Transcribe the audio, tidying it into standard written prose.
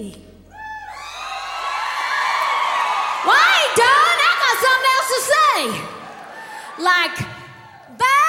me. Well, I ain't done. I got something else to say. Like,